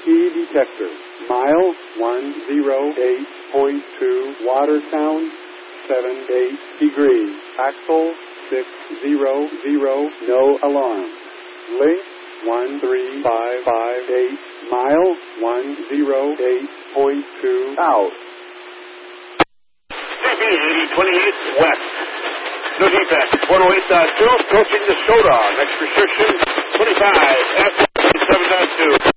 key detector. Mile 108.2, water sound 78 degrees. Axle 600, no alarm. Link 13558, mile 108.2 out. CP 8028 west. No defect. 108.2, approaching the Soda. Next restriction 25 at 27.2.